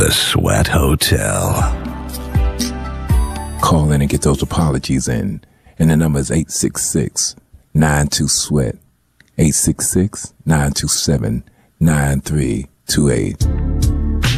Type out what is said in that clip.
The Sweat Hotel. Call in and get those apologies in. And the number is 866-92-SWEAT. 866-927-9328.